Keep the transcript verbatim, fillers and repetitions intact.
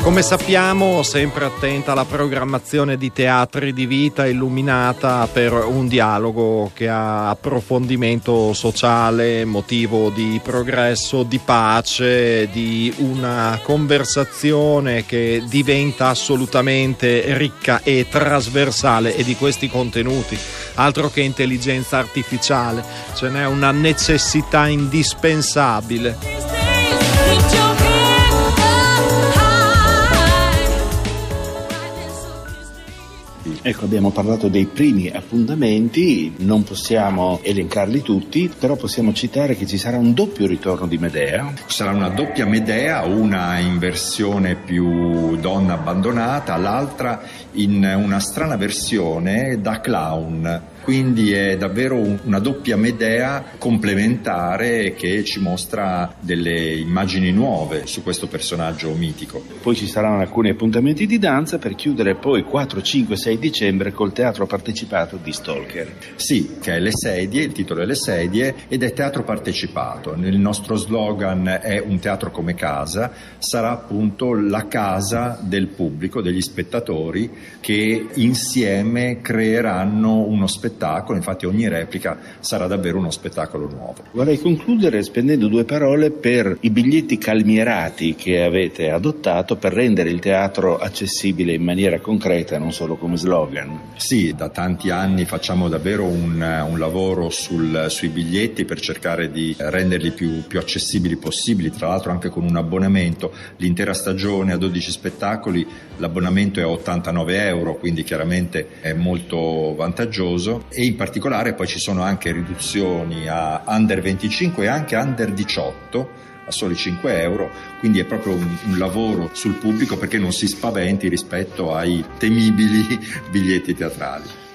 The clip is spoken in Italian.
Come sappiamo, sempre attenta alla programmazione di Teatri di Vita, illuminata per un dialogo che ha approfondimento sociale, motivo di progresso, di pace, di una conversazione che diventa assolutamente ricca e trasversale, e di questi contenuti, altro che intelligenza artificiale, ce n'è una necessità indispensabile. Ecco, abbiamo parlato dei primi appuntamenti, non possiamo elencarli tutti, però possiamo citare che ci sarà un doppio ritorno di Medea. Sarà una doppia Medea, una in versione più donna abbandonata, l'altra in una strana versione da clown. Quindi è davvero una doppia Medea complementare che ci mostra delle immagini nuove su questo personaggio mitico. Poi ci saranno alcuni appuntamenti di danza per chiudere poi quattro, cinque, sei dicembre col teatro partecipato di Stalker. Sì, che è Le Sedie, il titolo è Le Sedie ed è teatro partecipato. Il nostro slogan è un teatro come casa, sarà appunto la casa del pubblico, degli spettatori che insieme creeranno uno spettacolo. Infatti ogni replica sarà davvero uno spettacolo nuovo. Vorrei concludere spendendo due parole per i biglietti calmierati che avete adottato per rendere il teatro accessibile in maniera concreta, non solo come slogan. Sì, da tanti anni facciamo davvero un, un lavoro sul, sui biglietti per cercare di renderli più, più accessibili possibili, tra l'altro anche con un abbonamento. L'intera stagione a dodici spettacoli, l'abbonamento è ottantanove euro, quindi chiaramente è molto vantaggioso. E in particolare poi ci sono anche riduzioni a under venticinque e anche under diciotto a soli cinque euro, quindi è proprio un, un lavoro sul pubblico perché non si spaventi rispetto ai temibili biglietti teatrali.